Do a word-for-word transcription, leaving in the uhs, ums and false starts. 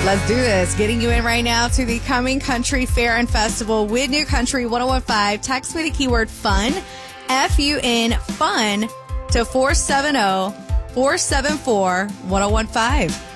Let's do this. Getting you in right now to the coming Country Fair and Festival with New Country one oh one five. Text me the keyword fun, F U N, fun, to four seven zero, four seven four, one oh one five.